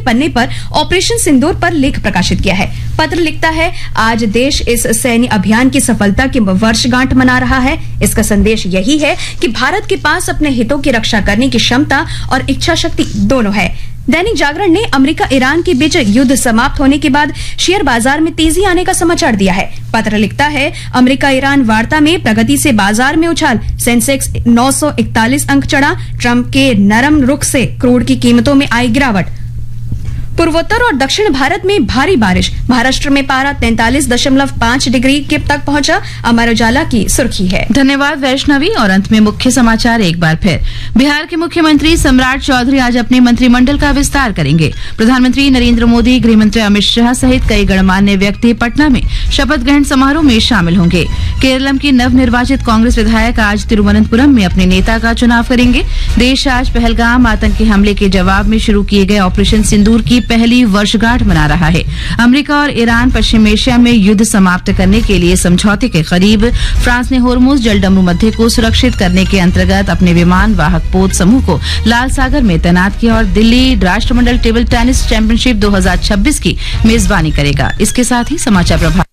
पन्ने पर ऑपरेशन सिंदूर पर लेख प्रकाशित किया है। पत्र लिखता है, आज देश इस सैन्य अभियान की सफलता की वर्षगांठ मना रहा है। इसका संदेश यही है कि भारत के पास अपने हितों की रक्षा करने की क्षमता और इच्छा शक्ति दोनों है। दैनिक जागरण ने अमेरिका ईरान के बीच युद्ध समाप्त होने के बाद शेयर बाजार में तेजी आने का समाचार दिया है। पत्र लिखता है, अमेरिका ईरान वार्ता में प्रगति से बाजार में उछाल, सेंसेक्स 941 अंक चढ़ा। ट्रंप के नरम रुख से क्रूड की कीमतों में आई गिरावट। पूर्वोत्तर और दक्षिण भारत में भारी बारिश, महाराष्ट्र में पारा 43.5 डिग्री के तक पहुंचा। अमर उजाला की सुर्खी है। धन्यवाद वैष्णवी। और अंत में मुख्य समाचार एक बार फिर। बिहार के मुख्यमंत्री सम्राट चौधरी आज अपने मंत्रिमंडल का विस्तार करेंगे। प्रधानमंत्री नरेंद्र मोदी, गृहमंत्री अमित शाह सहित कई गणमान्य व्यक्ति पटना में शपथ ग्रहण समारोह में शामिल होंगे। केरलम की नवनिर्वाचित कांग्रेस विधायक आज तिरुवनंतपुरम में अपने नेता का चुनाव करेंगे। देश आज पहलगाम आतंकी हमले के जवाब में शुरू किए गए ऑपरेशन सिंदूर की पहली वर्षगांठ मना रहा है। अमेरिका और ईरान पश्चिम एशिया में युद्ध समाप्त करने के लिए समझौते के करीब। फ्रांस ने होर्मुज जलडमरू मध्य को सुरक्षित करने के अंतर्गत अपने विमान वाहक पोत समूह को लाल सागर में तैनात किया और दिल्ली राष्ट्रमंडल टेबल टेनिस चैंपियनशिप 2026 की मेजबानी करेगा। इसके साथ ही समाचार प्रभाग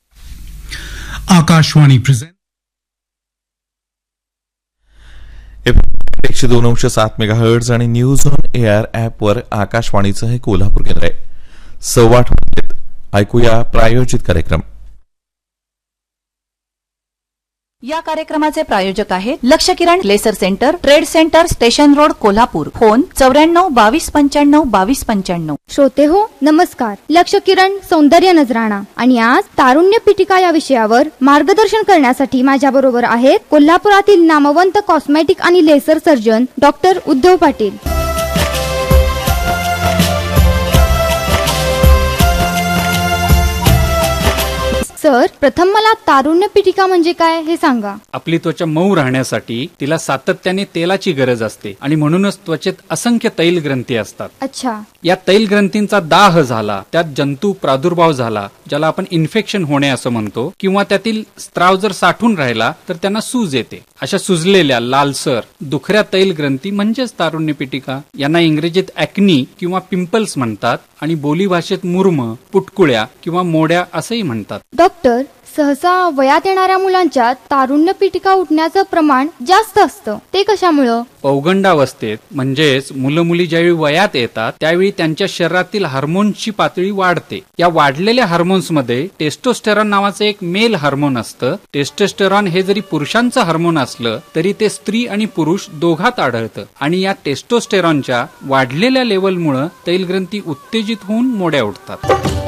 आकाशवाणी प्रेजेंट 102.7 मेगाहर्ट्ज आणि न्यूज ऑन एअर ॲपवर आकाशवाणीचं हे कोल्हापूर केंद्र आहे। 8:15 ऐकूया प्रायोजित कार्यक्रम। या कार्यक्रमाचे प्रायोजक आहेत लक्ष किरण laser centre, trade centre, station road, Kolhapur. Phone 94 22 95 22 95। श्रोते हो नमस्कार, लक्ष किरण सौंदर्य नजराणा आणि आज तारुण्य पीठिका या विषयावर मार्गदर्शन करण्यासाठी माझ्या बरोबर आहेत कोल्हापुरातील नामवंत कॉस्मेटिक आणि laser surgeon doctor Uddhav Patil. Sir, प्रथम मला तारुण्य पीठिका म्हणजे काय हे सांगा। आपली त्वचा मऊ राहण्यासाठी तिला सातत्याने तेलाची गरज असते आणि म्हणूनच त्वचेत असंख्य तैल ग्रंथी असतात। अच्छा, या तैल ग्रंथींचा दाह झाला, त्यात जंतू प्रादुर्भाव झाला, ज्याला आपण इन्फेक्शन होणे असं म्हणतो, किंवा त्यातील स्त्राव जर साठून राहिला तर त्यांना सूज येते। अशा सुजलेल्या लालसर दुखऱ्या तैल ग्रंथी म्हणजेच तारुण्य पीठिका। यांना इंग्रजीत ॲक्नी किंवा पिंपल्स म्हणतात आणि बोलीभाषेत मुर्म, पुटकुळ्या किंवा मोड्या असंही म्हणतात। डॉक्टर, सहसा वयात येणाऱ्या मुलांच्या तारुण्य पीठिका उठण्याचं प्रमाण जास्त असतं, ते कशामुळं? पौगंडावस्थेत म्हणजेच मुलं मुली ज्यावेळी वयात येतात त्यावेळी त्यांच्या शरीरातील हार्मोन्सची पातळी वाढते। या वाढलेल्या हार्मोन्समध्ये टेस्टोस्टेरॉन नावाचं एक मेल हार्मोन असतं। टेस्टोस्टेरॉन हे जरी पुरुषांचं हार्मोन असलं तरी ते स्त्री आणि पुरुष दोघात आढळतं आणि या टेस्टोस्टेरॉनच्या वाढलेल्या लेवलमुळे तैलग्रंथी उत्तेजित होऊन मोड्या उठतात।